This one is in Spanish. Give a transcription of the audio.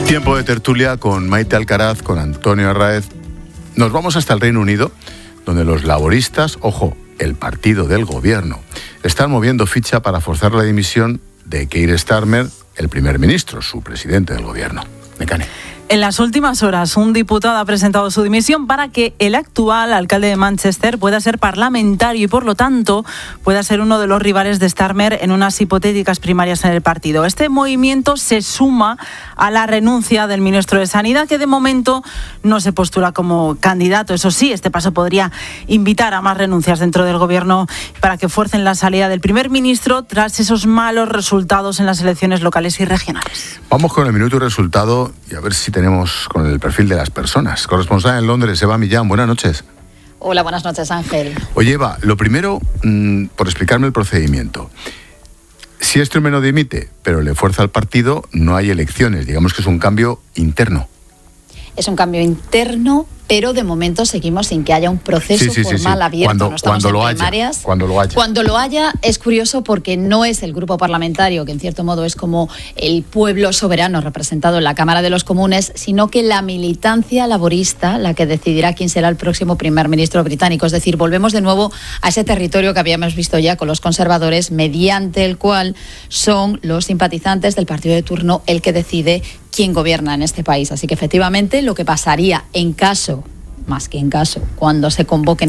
Tiempo de tertulia con Maite Alcaraz, con Antonio Arráez. Nos vamos hasta el Reino Unido, donde los laboristas, ojo, el partido del gobierno, están moviendo ficha para forzar la dimisión de Keir Starmer, el primer ministro, su presidente del gobierno. Mecane. En las últimas horas, un diputado ha presentado su dimisión para que el actual alcalde de Manchester pueda ser parlamentario y, por lo tanto, pueda ser uno de los rivales de Starmer en unas hipotéticas primarias en el partido. Este movimiento se suma a la renuncia del ministro de Sanidad, que de momento no se postula como candidato. Eso sí, este paso podría invitar a más renuncias dentro del gobierno para que fuercen la salida del primer ministro tras esos malos resultados en las elecciones locales y regionales. Vamos con el minuto y resultado y a ver si tenemos con el perfil de las personas. Corresponsal en Londres, Eva Millán, buenas noches. Hola, buenas noches, Ángel. Oye, Eva, lo primero, por explicarme el procedimiento. Si Starmer no dimite, pero le fuerza al partido, no hay elecciones. Digamos que es un cambio interno. Es un cambio interno, pero de momento seguimos sin que haya un proceso formal abierto. Cuando lo haya, es curioso porque no es el grupo parlamentario, que en cierto modo es como el pueblo soberano representado en la Cámara de los Comunes, sino que la militancia laborista la que decidirá quién será el próximo primer ministro británico. Es decir, volvemos de nuevo a ese territorio que habíamos visto ya con los conservadores, mediante el cual son los simpatizantes del partido de turno el que decide quién gobierna en este país. Así que efectivamente lo que pasaría en caso, más que en caso, cuando se convoquen